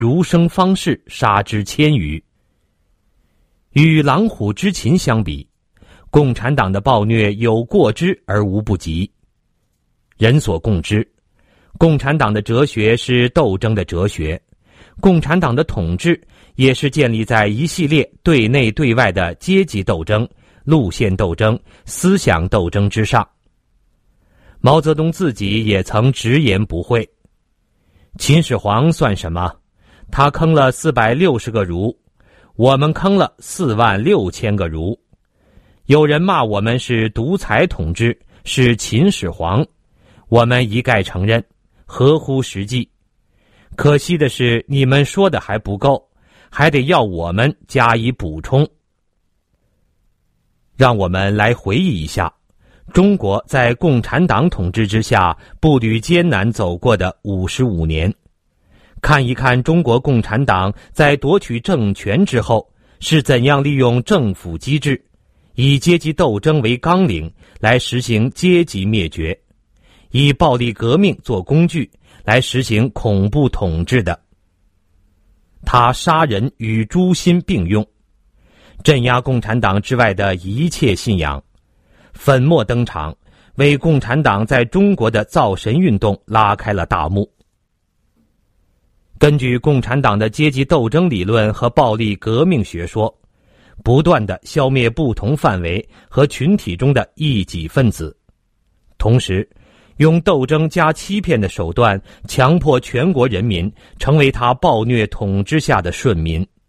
儒生方士杀之千余。与狼虎之禽相比，共产党的暴虐有过之而无不及。人所共知，共产党的哲学是斗争的哲学，共产党的统治也是建立在一系列对内对外的阶级斗争、路线斗争、思想斗争之上。毛泽东自己也曾直言不讳，秦始皇算什么？他坑了460个儒，我们坑了46000个儒。有人骂我们是独裁统治，是秦始皇，我们一概承认，合乎实际。可惜的是，你们说的还不够，还得要我们加以补充。让我们来回忆一下，中国在共产党统治之下步履艰难走过的55年，看一看中国共产党在夺取政权之后是怎样利用政府机制，以阶级斗争为纲领来实行阶级灭绝，以暴力革命做工具来实行恐怖统治的。他杀人与诛心并用，镇压共产党之外的一切信仰，粉墨登场，为共产党在中国的造神运动拉开了大幕。根据共产党的阶级斗争理论和暴力革命学说，不断地消灭不同范围和群体中的异己分子，同时用斗争加欺骗的手段强迫全国人民成为他暴虐统治下的顺民。